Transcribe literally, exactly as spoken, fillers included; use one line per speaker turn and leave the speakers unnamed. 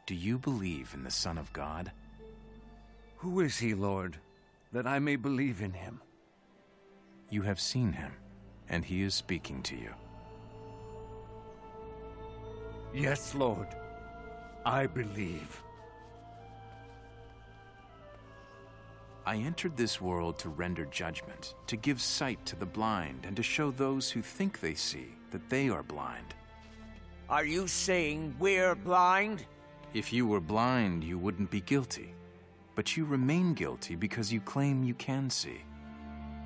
Do you believe in the Son of God?
Who is he, Lord, that I may believe in him?
You have seen him, and he is speaking to you.
Yes, Lord, I believe.
I entered this world to render judgment, to give sight to the blind, and to show those who think they see that they are blind.
Are you saying we're blind?
If you were blind, you wouldn't be guilty. But you remain guilty because you claim you can see.